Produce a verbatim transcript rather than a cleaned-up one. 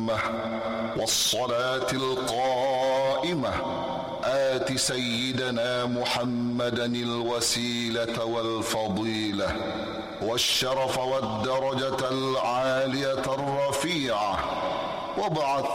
والصلاة القائمة آت سيدنا محمدا الوسيلة والفضيلة والشرف والدرجة العالية الرفيعة وابعث